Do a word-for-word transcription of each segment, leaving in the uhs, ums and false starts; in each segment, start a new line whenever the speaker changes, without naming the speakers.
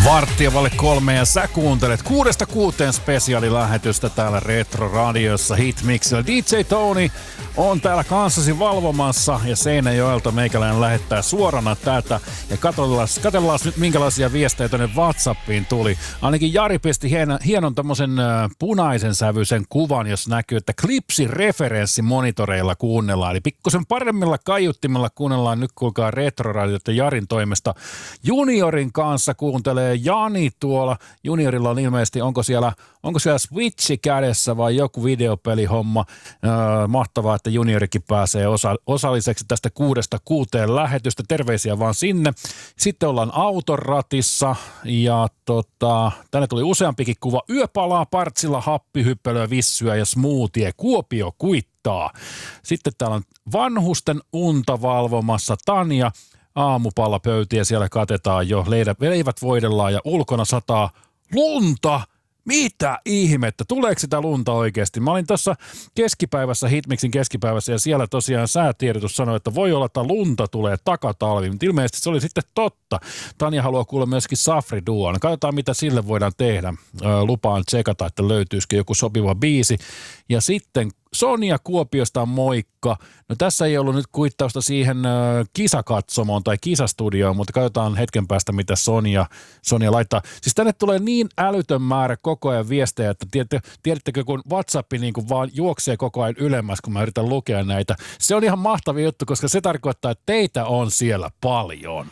Varttia vaille kolme ja sä kuuntelet kuudesta kuuteen spesiaalilähetystä täällä Retro Radiossa Hitmixillä. D J Tony on täällä kanssasi valvomassa ja Seinäjoelta meikäläinen lähettää suorana tätä. Ja katsellaan, katsellaan nyt minkälaisia viestejä tonne WhatsAppiin tuli. Ainakin Jari pisti hienon, hienon tommosen äh, punaisen sävyisen kuvan, jos näkyy, että klipsireferenssimonitoreilla kuunnellaan. Eli pikkusen paremmilla kaiuttimilla kuunnellaan nyt kuulkaa Retro Radiota Jarin toimesta. Juniorin kanssa kuuntelee Jani tuolla. Juniorilla on ilmeisesti, onko siellä, onko siellä Switchi kädessä vai joku videopelihomma. Öö, mahtavaa, että juniorikin pääsee osa, osalliseksi tästä kuudesta kuuteen lähetystä. Terveisiä vaan sinne. Sitten ollaan autoratissa ja tota, tänne tuli useampikin kuva. Yöpalaa partsilla, happihyppelyä, vissyä ja smoothie. Kuopio kuittaa. Sitten täällä on vanhusten unta valvomassa Tanja. Aamupallapöytiä siellä katetaan jo, leivät voidellaan ja ulkona sataa lunta. Mitä ihmettä? Tuleeko sitä lunta oikeasti? Mä olin tuossa keskipäivässä, Hitmixin keskipäivässä, ja siellä tosiaan säätiedotus sanoi, että voi olla, että lunta tulee takatalvi, mutta ilmeisesti se oli sitten totta. Tanja haluaa kuulla myöskin Safri-duon. Katsotaan, mitä sille voidaan tehdä. Lupaan tsekata, että löytyisikö joku sopiva biisi. Ja sitten Sonja Kuopiosta moikka. No tässä ei ollut nyt kuittausta siihen äh, kisakatsomoon tai kisastudioon, mutta katsotaan hetken päästä, mitä Sonja, Sonja laittaa. Siis tänne tulee niin älytön määrä koko ajan viestejä, että tiedätte, tiedättekö, kun WhatsApp niin kuin vaan juoksee koko ajan ylemmäs, kun mä yritän lukea näitä. Se on ihan mahtava juttu, koska se tarkoittaa, että teitä on siellä paljon.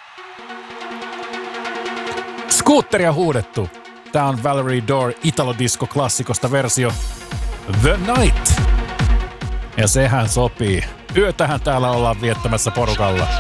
Scooteria huudettu. Tää on Valerie Dore Italo-disco-klassikosta versio The Night. Ja sehän sopii. Yötähän täällä ollaan viettämässä porukalla.